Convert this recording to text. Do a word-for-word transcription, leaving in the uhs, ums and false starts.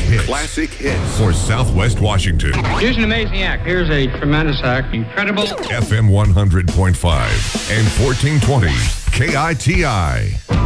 hits. Classic hits. For Southwest Washington. Here's an amazing act. Here's a tremendous act. Incredible. F M one hundred point five and fourteen twenty K I T I.